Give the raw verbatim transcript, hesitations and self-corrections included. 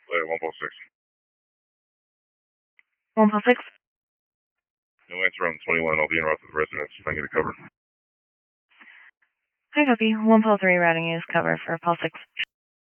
Uh, one point six. one point six? No answer on twenty-one. I'll be en route to the residence if I can get a cover. Hi, copy. one point three routing is cover for Pulse six.